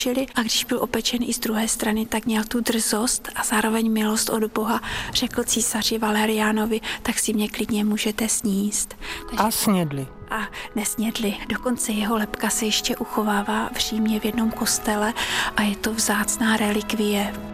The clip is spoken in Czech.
A když byl opečen i z druhé strany, tak měl tu drzost a zároveň milost od Boha. Řekl císaři Valeriánovi, tak si mě klidně můžete sníst. A snědli. A nesnědli. Dokonce jeho lebka se ještě uchovává v Římě v jednom kostele a je to vzácná relikvie.